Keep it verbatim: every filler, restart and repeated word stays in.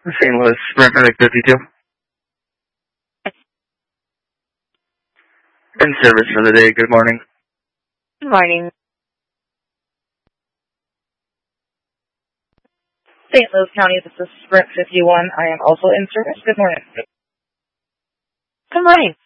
Saint Louis, Sprint Medic fifty-two. In service for the day, good morning. Good morning. Saint Louis County, this is Sprint fifty-one. I am also in service. Good morning. Good morning.